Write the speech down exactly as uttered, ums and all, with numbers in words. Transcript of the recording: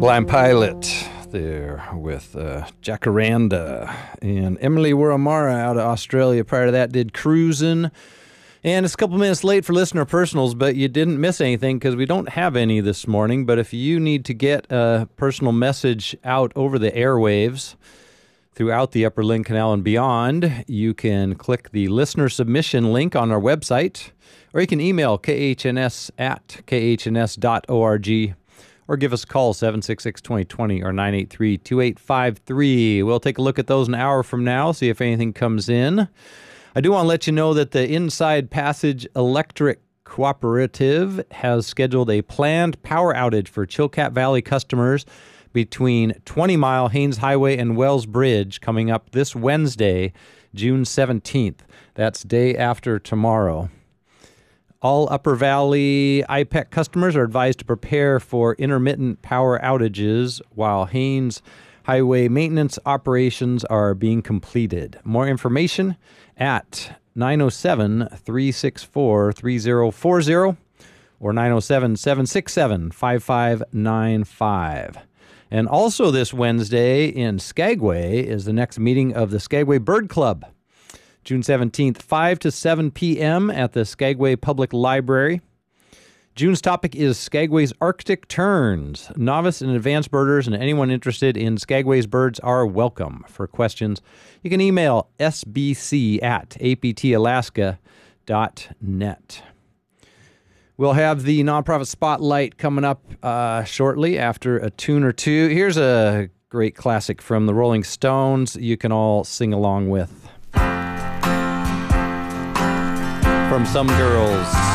Blind Pilot there with uh, Jacaranda. And Emily Wuramara out of Australia prior to that did Cruisin'. And it's a couple minutes late for listener personals, but you didn't miss anything because we don't have any this morning. But if you need to get a personal message out over the airwaves throughout the Upper Lynn Canal and beyond, you can click the listener submission link on our website, or you can email k h n s at k h n s dot org, or give us a call, seven six six, two zero two zero or nine eight three, two eight five three. We'll take a look at those an hour from now, see if anything comes in. I do want to let you know that the Inside Passage Electric Cooperative has scheduled a planned power outage for Chilkat Valley customers between twenty mile Haynes Highway and Wells Bridge coming up this Wednesday, June seventeenth. That's day after tomorrow. All Upper Valley I P E C customers are advised to prepare for intermittent power outages while Haynes Highway maintenance operations are being completed. More information at nine oh seven, three six four, three oh four oh or nine oh seven, seven six seven, five five nine five. And also this Wednesday in Skagway is the next meeting of the Skagway Bird Club. June seventeenth, five to seven p.m. at the Skagway Public Library. June's topic is Skagway's Arctic Terns. Novice and advanced birders and anyone interested in Skagway's birds are welcome. For questions, you can email s b c at a p t alaska dot net. We'll have the Nonprofit Spotlight coming up uh, shortly after a tune or two. Here's a great classic from the Rolling Stones you can all sing along with. From Some Girls.